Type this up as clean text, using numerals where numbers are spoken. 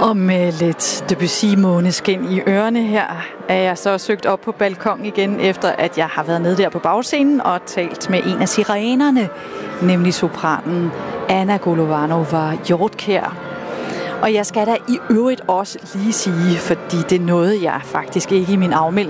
Og med lidt Debussy-måneskin i ørerne her, er jeg så søgt op på balkon igen, efter at jeg har været nede der på bagscenen og talt med en af sirenerne, nemlig sopranen Anna Golovanova-Hjortkjær. Og jeg skal da i øvrigt også lige sige, fordi det nåede jeg faktisk ikke i min afmelding,